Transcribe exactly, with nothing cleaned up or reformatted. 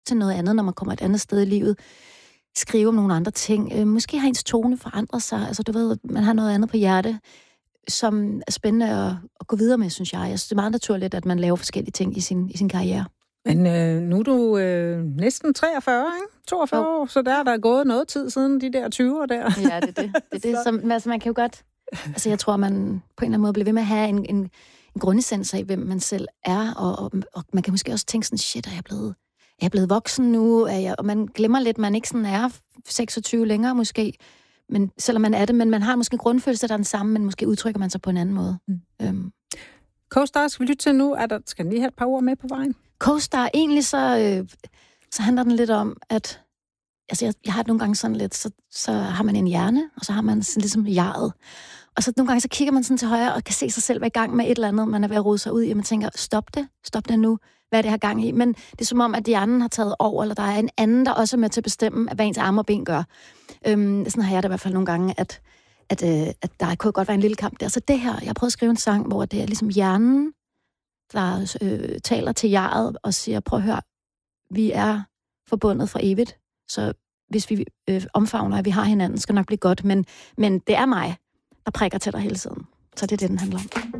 til noget andet, når man kommer et andet sted i livet. Skrive om nogle andre ting. Øh, måske har ens tone forandret sig. Altså, du ved, man har noget andet på hjerte, som er spændende at, at gå videre med, synes jeg. Jeg synes, det er meget naturligt, at man laver forskellige ting i sin, i sin karriere. Men øh, nu er du øh, næsten treogfyrre, ikke? toogfyrre år, så der er der gået noget tid siden de der tyverne der. Ja, det er det. Det er det, som, altså, man kan jo godt... Altså, jeg tror, man på en eller anden måde bliver ved med at have en, en, en grundessens af, hvem man selv er, og, og, og man kan måske også tænke sådan, shit, er jeg blevet, er jeg blevet voksen nu? Er jeg, og man glemmer lidt, man ikke sådan er seksogtyve længere måske, men, selvom man er det, men man har måske en grundfølelse, der er den samme, men måske udtrykker man sig på en anden måde. Mm. Øhm. Co-Star, skal vi lytte til nu? Er der, skal den lige have et par ord med på vejen? Co-Star, egentlig så, øh, så handler den lidt om, at altså jeg, jeg har nogle gange sådan lidt, så, så har man en hjerne, og så har man sådan ligesom jaret. Og så nogle gange så kigger man sådan til højre, og kan se sig selv være i gang med et eller andet, man er ved at rode sig ud i, og man tænker, stop det, stop det nu, hvad er det her gang i? Men det er som om, at hjernen har taget over, eller der er en anden, der også er med til at bestemme, hvad ens arme og ben gør. Øhm, sådan har jeg det i hvert fald nogle gange, at, at, øh, at der kunne godt være en lille kamp der. Så det her, jeg har prøvet at skrive en sang, hvor det er ligesom hjernen, der øh, taler til jeget og siger, prøv at høre, vi er forbundet for evigt, så hvis vi øh, omfavner, at vi har hinanden, skal nok blive godt, men, men det er mig, der prikker til dig hele tiden. Så det er det, den handler om.